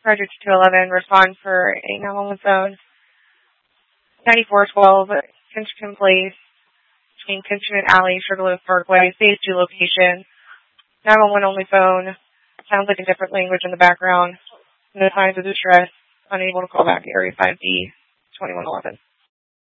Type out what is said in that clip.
Roger 211, respond for a 911 phone. 9412, Kensington Place, between Kensington Alley, Sugarloaf Parkway, phase 2 location. 911 only phone. Sounds like a different language in the background. No signs of distress. Unable to call back area 5D 2111.